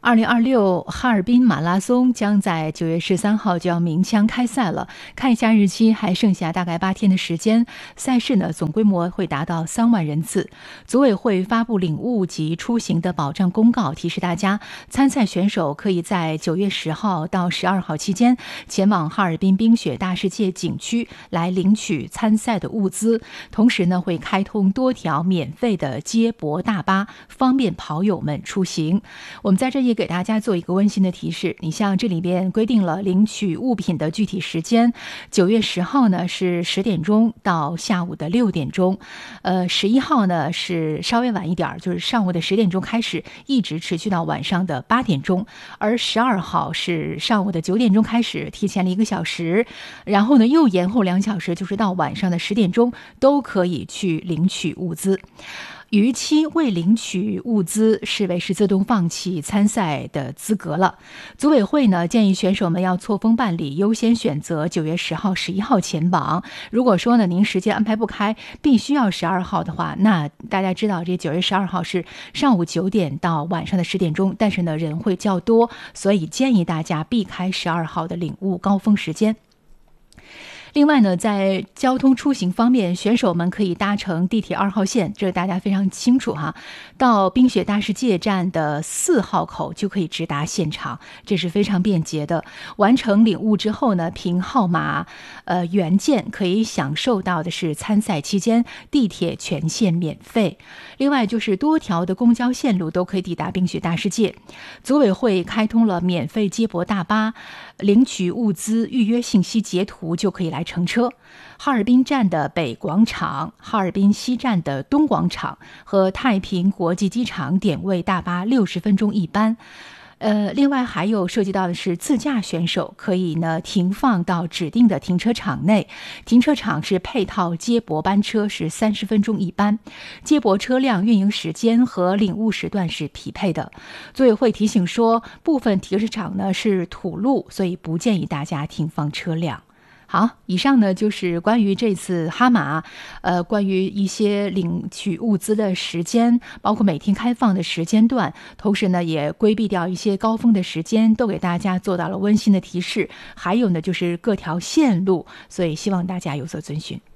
2026哈尔滨马拉松将在9月13号就要鸣枪开赛了，看一下日期，还剩下大概8天的时间。赛事呢，总规模会达到3万人次。组委会发布领物及出行的保障公告，提示大家，参赛选手可以在9月10号到12号期间前往哈尔滨冰雪大世界景区来领取参赛的物资。同时呢，会开通多条免费的接驳大巴，方便跑友们出行。我们在这也给大家做一个温馨的提示，你像这里边规定了领取物品的具体时间，9月10号呢是10点钟到下午的6点钟，11号呢是稍微晚一点，就是上午的10点钟开始，一直持续到晚上的8点钟，而12号是上午的9点钟开始，提前了1个小时，然后呢又延后2小时，就是到晚上的10点钟都可以去领取物资。逾期未领取物资，视为是自动放弃参赛的资格了。组委会呢建议选手们要错峰办理，优先选择9月10号、11号前往。如果说呢您时间安排不开，必须要12号的话，那大家知道这9月12号是上午9点到晚上的10点钟，但是呢人会较多，所以建议大家避开12号的领物高峰时间。另外呢，在交通出行方面，选手们可以搭乘地铁2号线，这个大家非常清楚哈。到冰雪大世界站的4号口就可以直达现场，这是非常便捷的。完成领物之后呢，凭号码原件可以享受到的是参赛期间地铁全线免费。另外就是多条的公交线路都可以抵达冰雪大世界。组委会开通了免费接驳大巴，领取物资预约信息截图就可以来乘车。哈尔滨站的北广场、哈尔滨西站的东广场和太平国际机场点位大巴60分钟一班。另外还有涉及到的是自驾选手可以呢停放到指定的停车场内，停车场是配套接驳班车，是30分钟一班，接驳车辆运营时间和领物时段是匹配的。组委会提醒说，部分停车场呢是土路，所以不建议大家停放车辆。好，以上呢就是关于这次哈马，关于一些领取物资的时间，包括每天开放的时间段，同时呢也规避掉一些高峰的时间，都给大家做到了温馨的提示。还有呢就是各条线路，所以希望大家有所遵循。